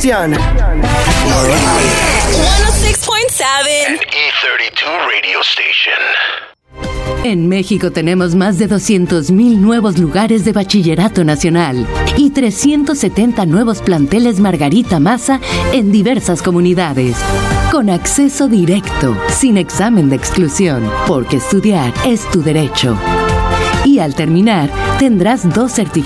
estación. 106.7 E32 Radio Station. En México tenemos más de 200,000 nuevos lugares de bachillerato nacional y 370 nuevos planteles Margarita Maza en diversas comunidades. Con acceso directo, sin examen de exclusión, porque estudiar es tu derecho. Y al terminar, tendrás 2 certificados